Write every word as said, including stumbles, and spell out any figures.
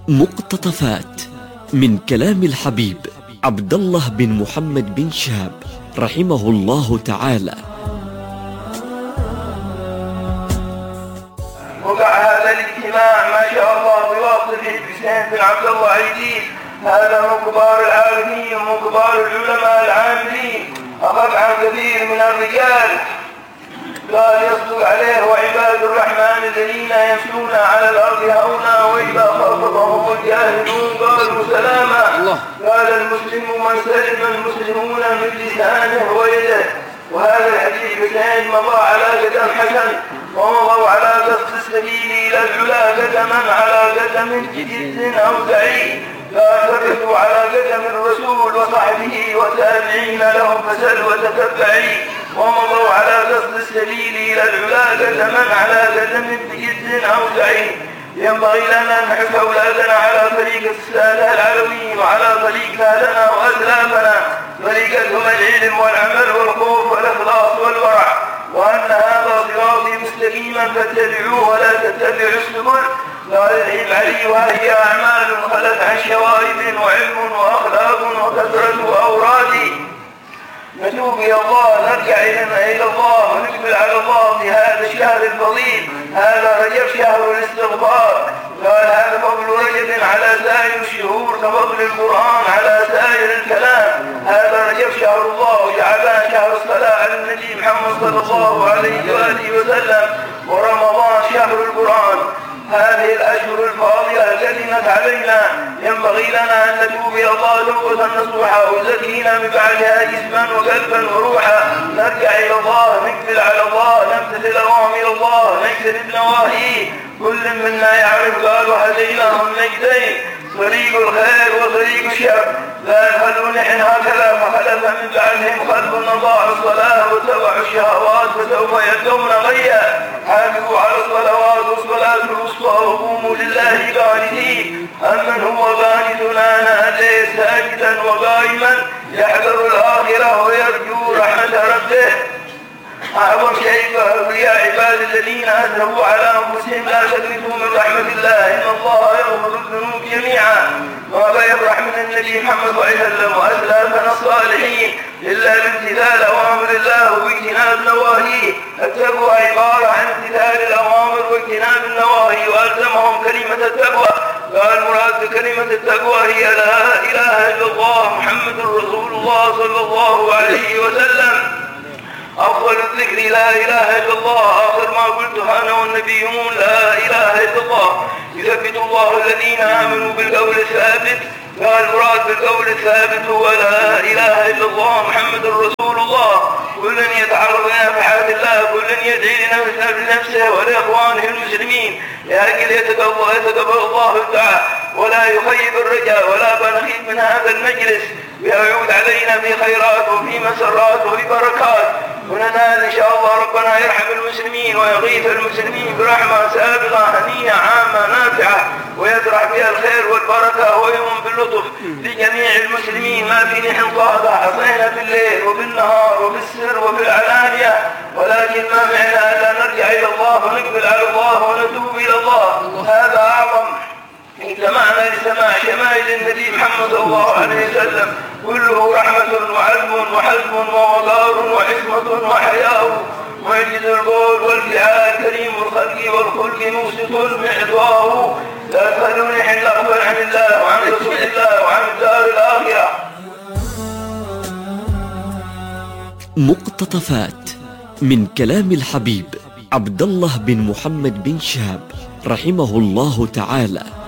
مقتطفات من كلام الحبيب عبد الله بن محمد بن شهاب رحمه الله تعالى. وقع هذا الاجتماع ما شاء الله بواسطة حسين بن عبد الله عيدين، هذا من كبار العالمين ومن كبار العلماء العاملين، أخذ عن كثير من الرجال قال يصدق عليه وعباد الرحمن الذين يمشون على الأرض هونا وإذا خاطبهم الجاهلون قالوا سلاما. قال المسلم من سلم المسلمون من لسانه ويده. وهذا الحديث حسين مضى على قدم حسن ومضوا على قصد السبيل إلى العلا قدما على قدم جد أو سعيد. قال ثبتوا على قدم الرسول وصحبه والتابعين لهم فسل وتتبعي ومضوا على قصد السبيل إلى العلا قدما على قدم جد أو سعيد. ينبغي لنا أن نحث أولادنا على طريقة السادة العلويين وعلى طريقة لنا وأسلافنا، طريقتهم العلم والعمل والخوف والإخلاص والورع، وأن هذا صراطي مستقيما فاتبعوه ولا تتبعوا السبل. قال العلم علي وهي أعمال خلت عن شوائب وعلم وأخلاق وكثرة أوراد. نتوب إلى الله، نرجع إلى الله ونقبل على الله في هذا الشهر الفضيل. هذا رجب شهر الاستغفار. قال هذا فضل رجب على سائر الشهور كفضل القرآن على سائر الكلام. هذا رجب شهر الله وشعبان شهر الصلاة على النبي محمد صلى الله عليه وآله وسلم، ورمضان شهر القرآن. هذه الأشهر الفاضلة التي نت علينا ينبغي لنا أن نتوب إلى الله توبة نصوحا وزكينا من بعدها جسما وقلبا وروحا. نرجع إلى الله، نقبل على الله، نمتثل أوامر الله، نجتنب نواهيه. كل منا يعرف قال وهديناهم النجدين، طريق الخير وطريق الشر. لا يخلوا نحن هكذا فخلف من بعدهم خلف أضاعوا الصلاة واتبعوا الشهوات فسوف يلقون غيا. حافظوا على الصلوات والصلاة الوسطى وقوموا لله قانتين. أمن هو قانت آناء الليل ساجدا وقائما يحذر الآخرة ويرجو رحمة ربه. أعظم شيء أولياء عباد الذين أسرفوا على أنفسهم لا تقنطوا من رحمة الله إن الله يغفر الذنوب جميعا. وما يفرح من النبي محمد صلى الله عليه وسلم وأسلافنا الصالحين إلا بامتثال أوامر الله واجتناب نواهيه. التقوى عبارة عن امتثال الأوامر واجتناب النواهي، وألزمهم كلمة التقوى. قال المراد بكلمة التقوى هي لا إله إلا الله محمد رسول الله صلى الله عليه وسلم. أفضل الذكر لا إله إلا الله، آخر ما قلت أنا والنبيون لا إله إلا الله. يثبت الله الذين آمنوا بالقول الثابت. قال المراد بالقول الثابت هو لا إله إلا الله محمد رسول الله. كل يتعرض لنفحات الله، كل يدعي لنفسه ولإخوانه المسلمين لأجل يتقبل الله الدعاء ولا يخيب الرجاء ولا بنخيب من هذا المجلس، ويعود علينا في خيرات وفي مسرات وفي بركات. وننال إن شاء الله ربنا يرحم المسلمين ويغيث المسلمين برحمة سابقة هنية عامة نافعة، ويزرع فيها الخير والبركة ويوم باللطف لجميع المسلمين. ما في نحن طاقة حصينا بالليل وبالنهار وبالسر وبالعلانية، ولكن ما معنا إلا نرجع إلى الله ونقبل على الله ونتوب إلى الله. هذا أعظم. اجتمعنا لسماع شمائل النبي محمد صلى الله عليه وسلم، كله رحمة وعلم وحزم ووقار وحكمة وحياء معجز القول والفعال كريم الخلق والخلق موسط معطاه. لا تخلوني حين أقبل عن الله وعن رسول الله وعن الدار الآخرة. مقتطفات من كلام الحبيب عبد الله بن محمد بن شهاب رحمه الله تعالى.